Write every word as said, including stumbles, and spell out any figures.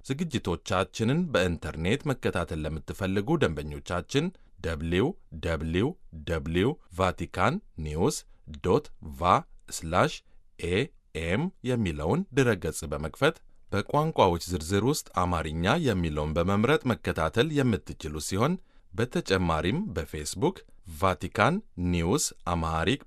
ዝግጅቶቻችንን በኢንተርኔት መከታተል ለምትፈልጉ ደንበኞቻችን ደብሊው ደብሊው ደብሊው ቫቲካን ኒውስ ዶት ቫ ስላሽ ኤኤም የሚለውን ድረገጽ በመክፈት በቋንቋዎች ዝርዝር ውስጥ አማርኛ የሚለውን በመምረጥ መከታተል የምትችሉ ሲሆን በተጨማሪም በፌስቡክ ቫቲካን ኒውስ አማሃሪክ